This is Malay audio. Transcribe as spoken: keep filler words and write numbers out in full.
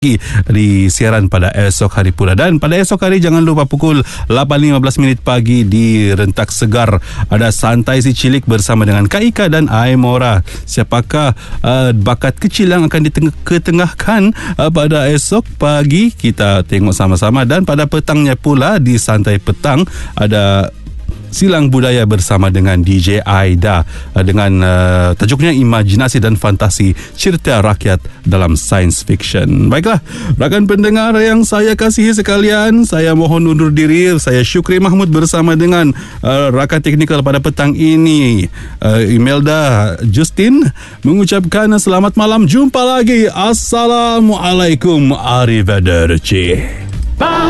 di siaran pada esok hari pula. Dan pada esok hari jangan lupa pukul lapan lima belas minit pagi di Rentak Segar ada Santai Si Cilik bersama dengan Kak Ika dan Aimora. Siapakah uh, bakat kecil yang akan diketengahkan uh, pada esok pagi? Kita tengok sama-sama. Dan pada petangnya pula di Santai Petang ada Silang Budaya bersama dengan D J Aida dengan uh, tajuknya Imajinasi dan Fantasi Cerita Rakyat dalam Science Fiction. Baiklah, rakan pendengar yang saya kasihi sekalian, saya mohon undur diri. Saya Syukri Mahmud bersama dengan uh, rakan teknikal pada petang ini, uh, Imelda Justin, mengucapkan selamat malam. Jumpa lagi. Assalamualaikum. Arrivederci.